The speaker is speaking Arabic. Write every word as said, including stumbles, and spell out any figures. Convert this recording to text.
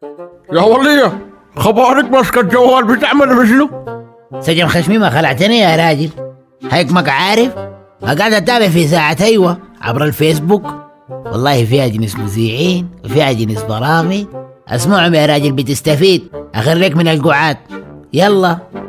يا ولية، خبارك ماسكة الجوال بتعمل بشنو؟ سجن خشمي ما خلعتني يا راجل، هيك عارف. قاعد اتابع في ساعة ايوه عبر الفيسبوك، والله فيها جنس مذيعين وفيها جنس برامج، اسمعهم يا راجل بتستفيد، اخرك من القعاد. يلا